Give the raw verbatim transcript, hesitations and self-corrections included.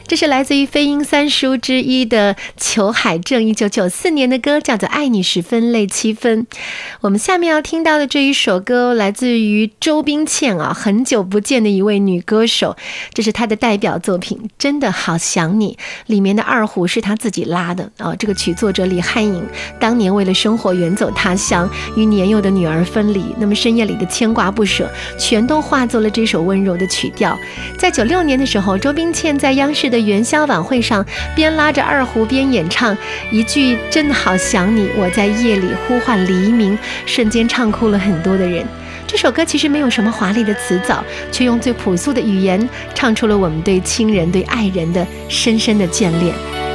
这是来自于飞鹰三叔之一的裘海正一九九四年的歌，叫做《爱你十分泪七分》。我们下面要听到的这一首歌来自于周冰倩啊，很久不见的一位女歌手，这是她的代表作品《真的好想你》，里面的二胡是她自己拉的啊。这个曲作者李汉颖当年为了生活远走他乡，与年幼的女儿分离，那么深夜里的牵挂不舍全都化作了这首温柔的曲调。在九六年的时候，周冰倩在央视的元宵晚会上边拉着二胡边演唱一句真的好想你，我在夜里呼唤黎明，瞬间唱哭了很多的人。这首歌其实没有什么华丽的词藻，却用最朴素的语言唱出了我们对亲人对爱人的深深的眷恋。